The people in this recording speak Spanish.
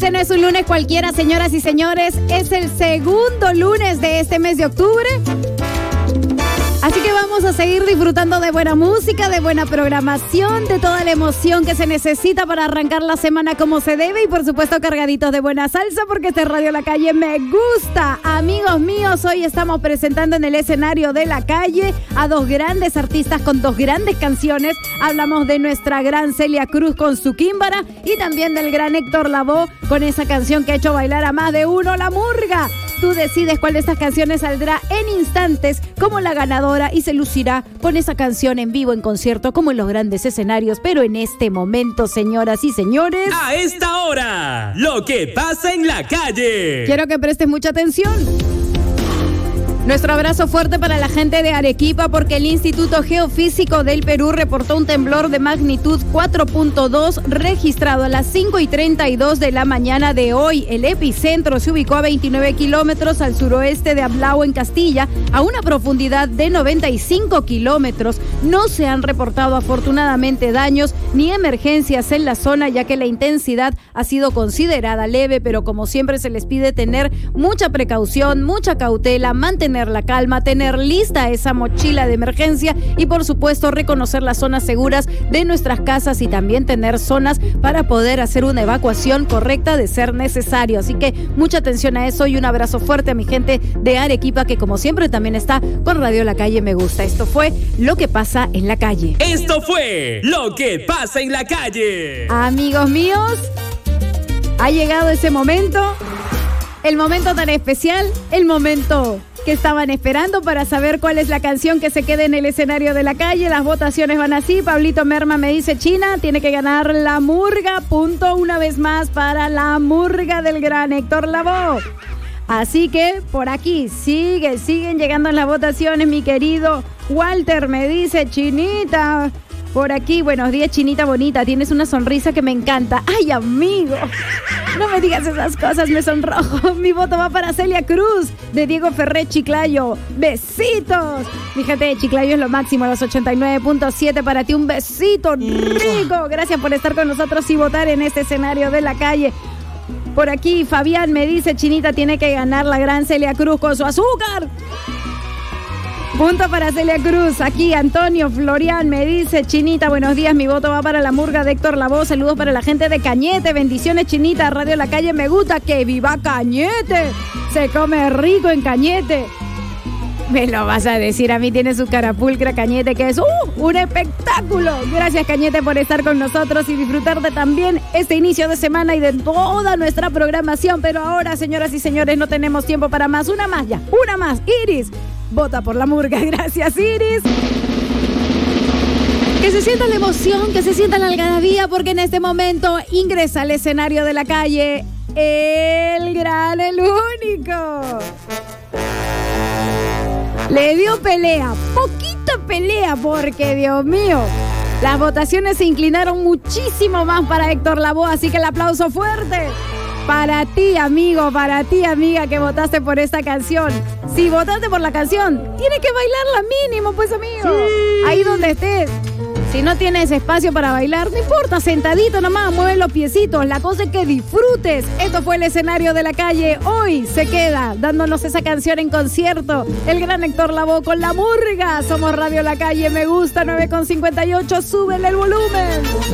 Este no es un lunes cualquiera, señoras y señores. Es el segundo lunes de este mes de octubre. Así que vamos a seguir disfrutando de buena música, de buena programación, de toda la emoción que se necesita para arrancar la semana como se debe y por supuesto cargaditos de buena salsa porque este Radio La Calle me gusta. Amigos míos, hoy estamos presentando en el escenario de La Calle a dos grandes artistas con dos grandes canciones. Hablamos de nuestra gran Celia Cruz con su Químbara y también del gran Héctor Lavoe con esa canción que ha hecho bailar a más de uno, La Murga. Tú decides cuál de estas canciones saldrá en instantes como la ganadora y se lucirá con esa canción en vivo, en concierto, como en los grandes escenarios. Pero en este momento, señoras y señores... A esta hora, lo que pasa en la calle. Quiero que prestes mucha atención. Nuestro abrazo fuerte para la gente de Arequipa porque el Instituto Geofísico del Perú reportó un temblor de magnitud 4.2 registrado a las 5:32 de la mañana de hoy. El epicentro se ubicó a 29 kilómetros al suroeste de Ablao, en Castilla, a una profundidad de 95 kilómetros. No se han reportado afortunadamente daños ni emergencias en la zona, ya que la intensidad ha sido considerada leve, pero como siempre se les pide tener mucha precaución, mucha cautela, mantener la calma, tener lista esa mochila de emergencia y por supuesto reconocer las zonas seguras de nuestras casas y también tener zonas para poder hacer una evacuación correcta de ser necesario. Así que mucha atención a eso y un abrazo fuerte a mi gente de Arequipa que como siempre también está con Radio La Calle Me Gusta. Esto fue Lo que pasa en la calle. Esto fue Lo que pasa en la calle. Amigos míos, ha llegado ese momento, el momento tan especial, el momento que estaban esperando para saber cuál es la canción que se quede en el escenario de La Calle. Las votaciones van así. Pablito Merma me dice China, tiene que ganar La Murga. Punto una vez más para La Murga del gran Héctor Lavoe. Así que por aquí siguen llegando las votaciones. Mi querido Walter me dice Chinita. Por aquí, buenos días, Chinita bonita. Tienes una sonrisa que me encanta. ¡Ay, amigo! No me digas esas cosas, me sonrojo. Mi voto va para Celia Cruz, de Diego Ferrer Chiclayo. ¡Besitos! Mi gente de Chiclayo es lo máximo, los 89.7 para ti. Un besito rico. Gracias por estar con nosotros y votar en este escenario de La Calle. Por aquí, Fabián me dice, Chinita tiene que ganar la gran Celia Cruz con su azúcar. Punto para Celia Cruz. Aquí Antonio Florian me dice, Chinita, buenos días, mi voto va para La Murga de Héctor Lavoe. Saludos para la gente de Cañete. Bendiciones, Chinita. Radio La Calle me gusta. ¡Que viva Cañete! Se come rico en Cañete. Me lo vas a decir, a mí tiene su carapulcra Cañete, que es un espectáculo. Gracias, Cañete, por estar con nosotros y disfrutar de también este inicio de semana y de toda nuestra programación. Pero ahora, señoras y señores, no tenemos tiempo para más. Una más ya, una más. Iris, vota por La Murga. Gracias, Iris. Que se sienta la emoción, que se sienta la algarabía, porque en este momento ingresa al escenario de La Calle el gran, el único. Le dio pelea, poquita pelea, porque Dios mío, las votaciones se inclinaron muchísimo más para Héctor Lavoe, así que el aplauso fuerte para ti, amigo, para ti, amiga, que votaste por esta canción. Si votaste por la canción, tienes que bailarla mínimo, pues, amigo. Sí. Ahí donde estés. Si no tienes espacio para bailar, no importa, sentadito nomás, mueve los piecitos. La cosa es que disfrutes. Esto fue el escenario de La Calle. Hoy se queda dándonos esa canción en concierto. El gran Héctor Lavoe con La Murga. Somos Radio La Calle, me gusta, 9:58. Súbele el volumen.